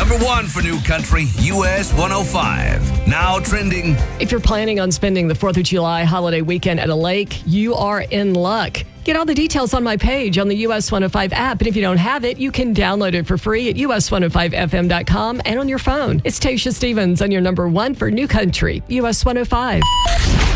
Number 1 for New Country, US 105. Now trending. If you're planning on spending the 4th of July holiday weekend at a lake, you are in luck. Get all the details on my page on the US 105 app. And if you don't have it, you can download it for free at us105fm.com and on your phone. It's Tasha Stevens on your number 1 for New Country, US 105.